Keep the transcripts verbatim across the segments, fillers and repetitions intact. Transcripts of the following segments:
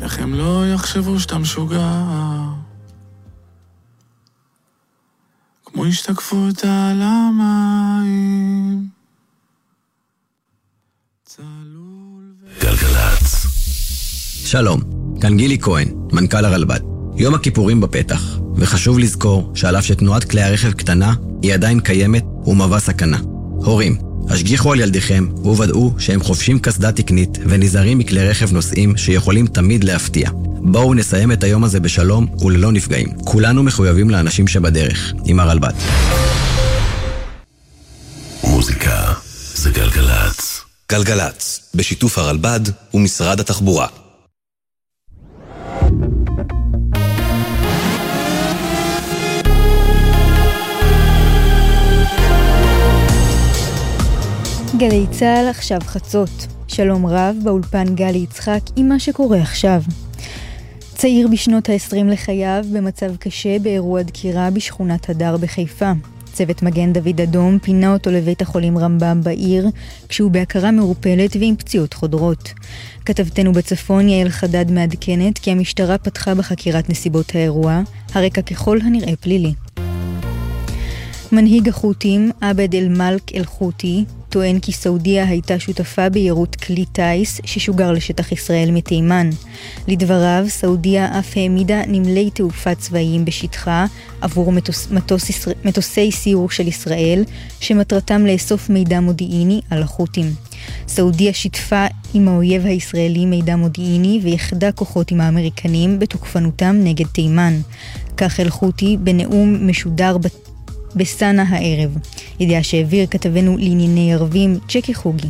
איך הם לא יחשבו שאתה משוגע, כמו השתקפות על המים. גלגלץ. שלום, כאן גילי כהן, מנכ"ל הרלב"ד. יום הכיפורים בפתח, וחשוב לזכור שעל אף שתנועת כלי הרכב קטנה, היא עדיין קיימת ומהווה סכנה. הורים, השגיחו על ילדיכם וודאו שהם חובשים קסדה תקנית ונזהרים מכלי רכב נוסעים שיכולים תמיד להפתיע. בואו נסיים את היום הזה בשלום וללא נפגעים. כולנו מחויבים לאנשים שבדרך, עם הרלב"ד. מוזיקה זה גלגלץ. גלגלץ, בשיתוף הרלב"ד ומשרד התחבורה. גלי צהל עכשיו חצות. שלום רב, באולפן גלי יצחק עם מה שקורה עכשיו. צעיר בשנות ה-עשרים לחייו במצב קשה באירוע דקירה בשכונת הדר בחיפה. צוות מגן דוד אדום פינה אותו לבית החולים רמב"ם בעיר, כשהוא בהכרה מעורפלת ועם פציעות חודרות. כתבתנו בצפון יעל חדד מעדכנת כי המשטרה פתחה בחקירת נסיבות האירוע, הרקע ככל הנראה פלילי. מנהיג החות'ים, עבד אל-מלק אל-חות'י, טוען כי סעודיה הייתה שותפה ביירוט כלי טייס ששוגר לשטח ישראל מתימן. לדבריו, סעודיה אף העמידה נמלי תעופה צבאיים בשטחה עבור מטוס, מטוס, מטוסי סיור של ישראל, שמטרתם לאסוף מידע מודיעיני על החות'ים. סעודיה שיתפה עם האויב הישראלי מידע מודיעיני ויחדה כוחות עם האמריקנים בתוקפנותם נגד תימן. כך אל-חות'י בנאום משודר בת... בסנה הערב, ידיעה שהעביר כתבנו לענייני ערבים צ'קי חוגי.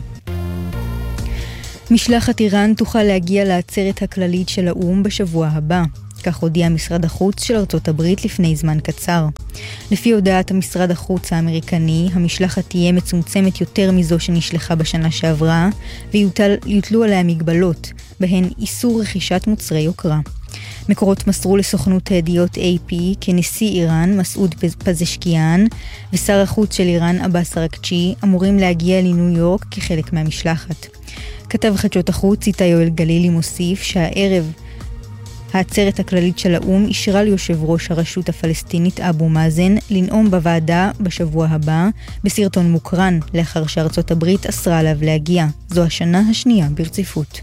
משלחת איראן תוכל להגיע לעצרת הכללית של האו"ם בשבוע הבא, כך הודיע משרד החוץ של ארצות הברית לפני זמן קצר. לפי הודעת המשרד החוץ האמריקני, המשלחת תהיה מצומצמת יותר מזו שנשלחה בשנה שעברה, ויוטלו עליה מגבלות, בהן איסור רכישת מוצרי יוקרה. מקורות מסרו לסוכנות הידיעות איי פי כי נשיא איראן, מסעוד פזשקיאן, ושר החוץ של איראן, עבאס אראקצ'י, אמורים להגיע לניו יורק כחלק מהמשלחת. כתב חדשות החוץ איתי יואל גלילי מוסיף שהערב העצרת הכללית של האו"ם אישרה ליושב ראש הרשות הפלסטינית אבו מאזן לנאום בוועדה בשבוע הבא, בסרטון מוקרן לאחר שארצות הברית אסרה עליו להגיע. זו השנה השנייה ברציפות.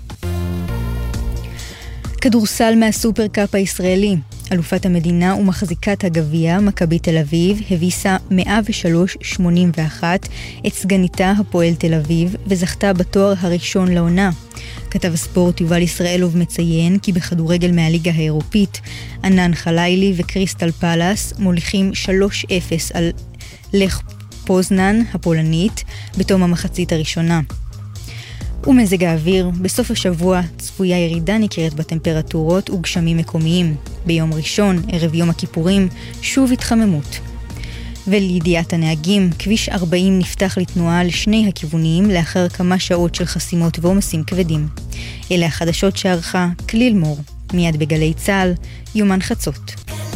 כדורסל מהסופרקאפ הישראלי. אלופת המדינה ומחזיקת הגביע, מכבי תל אביב, הביסה מאה ושלוש שמונים ואחת את סגניתה הפועל תל אביב, וזכתה בתואר הראשון לעונה. כתב הספורט יובל ישראלוב מציין כי בכדורגל מהליגה האירופית, ענן חלילי וקריסטל פלאס מוליכים שלוש אפס על לך פוזנן הפולנית בתום המחצית הראשונה. ומזג האוויר, בסוף השבוע צפויה ירידה ניכרת בטמפרטורות וגשמים מקומיים. ביום ראשון, ערב יום הכיפורים, שוב התחממות. ולידיעת הנהגים, כביש ארבעים נפתח לתנועה לשני הכיוונים לאחר כמה שעות של חסימות ועומסים כבדים. אלה החדשות שערכה כליל מור, מיד בגלי צהל, יומן חצות.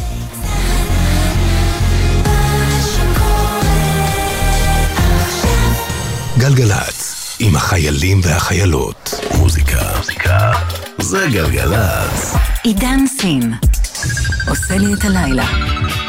גלגלץ. עם החיילים והחיילות. מוזיקה. מוזיקה. זה גלגלץ. עידן סין. עושה לי את הלילה.